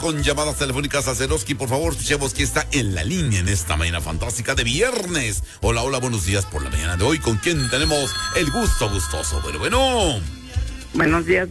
con llamadas telefónicas a Ceroski. Por favor, escuchemos que está en la línea en esta mañana fantástica de viernes. Hola, hola, buenos días por la mañana de hoy. ¿Con quién tenemos el gusto gustoso? Bueno. Buenos días.